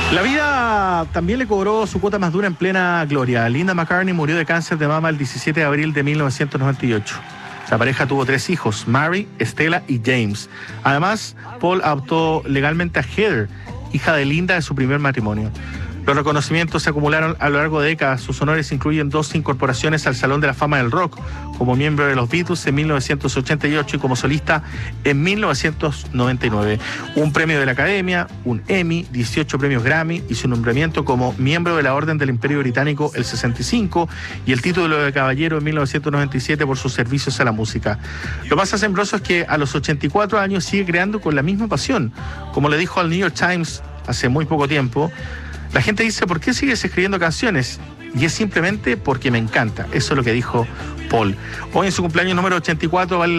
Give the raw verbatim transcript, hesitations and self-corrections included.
La vida también le cobró su cuota más dura en plena gloria. Linda McCartney murió de cáncer de mama el diecisiete de abril de mil novecientos noventa y ocho. La pareja tuvo tres hijos, Mary, Stella y James. Además, Paul adoptó legalmente a Heather, hija de Linda de su primer matrimonio. Los reconocimientos se acumularon a lo largo de décadas. Sus honores incluyen dos incorporaciones al Salón de la Fama del Rock, como miembro de los Beatles en mil novecientos ochenta y ocho y como solista en mil novecientos noventa y nueve. Un premio de la Academia, un Emmy, dieciocho premios Grammy y su nombramiento como miembro de la Orden del Imperio Británico el sesenta y cinco y el título de caballero en mil novecientos noventa y siete por sus servicios a la música. Lo más asombroso es que a los ochenta y cuatro años sigue creando con la misma pasión. Como le dijo al New York Times hace muy poco tiempo, la gente dice, ¿por qué sigues escribiendo canciones? Y es simplemente porque me encanta. Eso es lo que dijo Paul. Hoy en su cumpleaños número ochenta y cuatro vale